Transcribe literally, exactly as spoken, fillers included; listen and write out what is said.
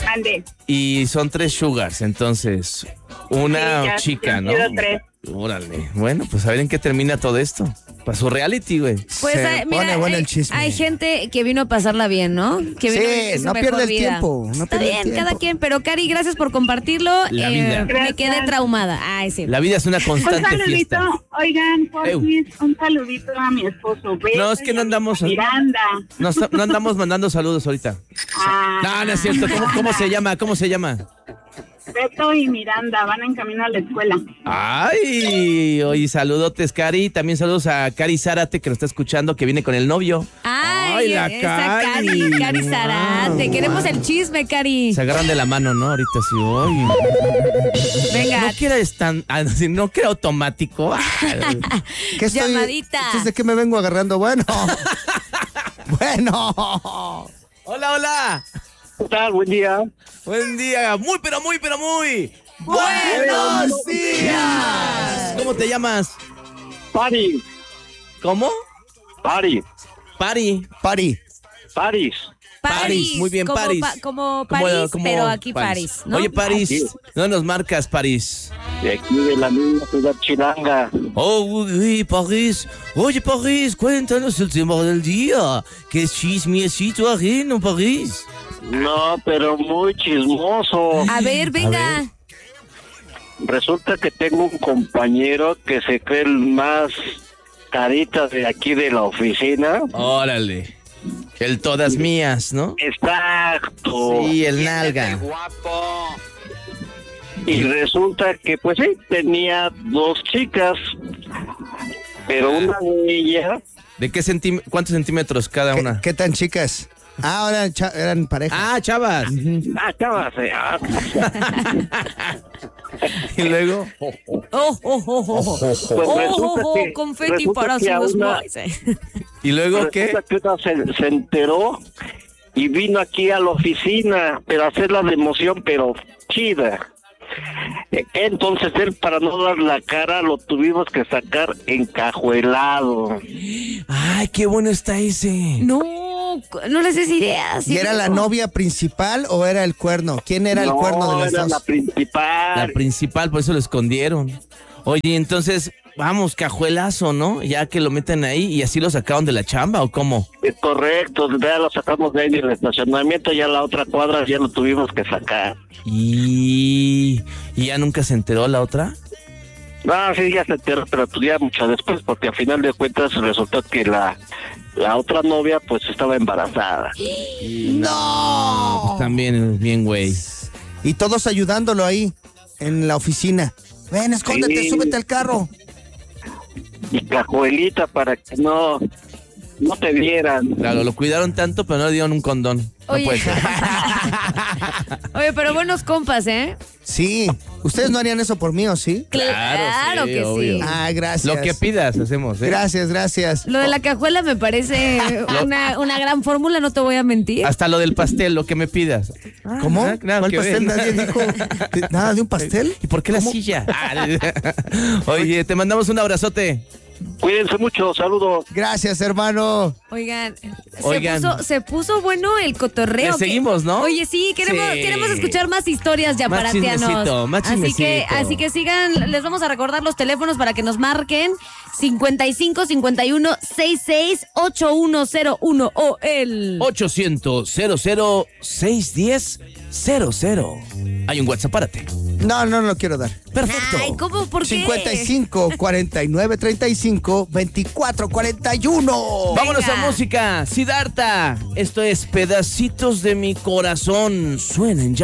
Mande. Y son tres sugars, entonces, una Sí, ya, chica, ya ¿no? han sido tres. Órale. Bueno, pues a ver en qué termina todo esto. Para su reality, güey. Pues Se hay, pone mira, bueno hay, el chisme. hay gente que vino a pasarla bien, ¿no? Que vino a vivir Sí, su no mejor pierde el vida. tiempo. No Está pierde el bien, tiempo. cada quien, pero Cari, gracias por compartirlo. La Eh, vida. me Gracias. quedé traumada. Ay, sí. La vida es una Un constante saludito, fiesta. oigan, Eu. porfis, un saludito a mi esposo. Beto, No, es que y no a mi andamos- Miranda. No, no andamos mandando saludos ahorita. Ah, No, no es cierto. ¿Cómo, cómo se llama? ¿Cómo se llama? Beto y Miranda van en camino a la escuela. Ay, oye, saludotes, Cari. También saludos a Cari Zárate, que nos está escuchando, que viene con el novio. Ay, Ay, la esa Cari. Cari, Cari Zarate. Wow. Queremos el chisme, Cari. Se agarran de la mano, ¿no? Ahorita sí. Oye. Venga. No que era estan- ah, no, no que era automático. Ah, ¿Qué estoy- Llamadita. Entonces, ¿de qué me vengo agarrando? Bueno. Bueno. Hola, hola. ¿Qué tal? Buen día. Buen día. Muy, pero muy, pero muy. ¡Buenos días! ¿Cómo te llamas? Pari, ¿Cómo? Pari, Pari. Pari. Paris. París. Muy bien, como París. pa- como ¿Cómo- París, cómo pero aquí París, ¿no? Oye, París, Aquí. ¿no nos marcas, París? De aquí de la misma ciudad chilanga. Oh, uy, París. Oye, París, cuéntanos el tema del día. ¿Qué chismecito ajeno, París? No, pero muy chismoso. A ver, venga. Resulta que tengo un compañero que se cree el más carita de aquí de la oficina. Órale. El todas mías, ¿no? Exacto. Sí, el nalga. Guapo. Y resulta que, pues sí, tenía dos chicas, pero una de ellas, ¿De qué centí- cuántos centímetros cada ¿Qué, una? qué tan chicas? Ah, ahora eran, cha- eran pareja. Ah, chavas. ah, chavas, eh, ah, Y luego. Oh, oh, oh, oh. Oh, pues oh, resulta oh, que- confeti resulta para que a sus una- boys. ¿Y luego qué? resulta que una se, se enteró y vino aquí a la oficina, pero a hacer la democión, pero chida. Eh, Entonces él, para no dar la cara, lo tuvimos que sacar encajuelado. Ay, qué bueno está ese. No, no les des ideas. ¿Y era la novia principal o era el cuerno? ¿Quién era el No, cuerno de las era dos? la principal. La principal, por eso lo escondieron. Oye, entonces, vamos, cajuelazo, ¿no? Ya que lo meten ahí y así lo sacaron de la chamba, ¿o cómo? Es correcto, ya lo sacamos de ahí del estacionamiento, ya la otra cuadra ya lo tuvimos que sacar. Y... ¿Y ya nunca se enteró la otra? No, sí, ya se enteró, pero pues ya mucho después, porque al final de cuentas resultó que la, la otra novia pues estaba embarazada. No. Pues también, bien, güey. Y todos ayudándolo ahí, en la oficina. Ven, escóndete, Sí. súbete al carro. Y cajuelita para que no, no te vieran. Claro, lo cuidaron tanto, pero no le dieron un condón. No Oye. puede ser. Oye, pero buenos compas, ¿eh? Sí. ¿Ustedes no harían eso por mí o sí? Claro, sí, que obvio. sí. Ah, gracias. Lo que pidas, hacemos, ¿eh? Gracias, gracias. Lo de la cajuela me parece una, una gran fórmula, no te voy a mentir. Hasta lo del pastel, lo que me pidas. ¿Cómo? Ah, nada ¿Cuál que pastel? ver. Nadie dijo de- nada de un pastel. ¿Y por qué la silla? Ah, Oye, te mandamos un abrazote. Cuídense mucho, saludos. Gracias, hermano. Oigan, Oigan. Se, puso, se puso bueno el cotorreo. Le seguimos, ¿no? Oye, sí, queremos, Sí. queremos escuchar más historias ya Más para chismecito, más Así que, chismecito. así que sigan, les vamos a recordar los teléfonos para que nos marquen cincuenta y cinco, cincuenta y uno, sesenta y seis, ochenta y uno cero uno o el ochocientos, cero cero, seiscientos diez, cero cero. Hay un WhatsApp, párate. No, no lo quiero dar. Perfecto. Ay, ¿cómo? ¿Por qué? cincuenta y cinco, cuarenta y nueve, treinta y cinco, veinticuatro, cuarenta y uno. Vámonos Venga. a música. Siddhartha. Esto es Pedacitos de mi corazón. Suenen ya.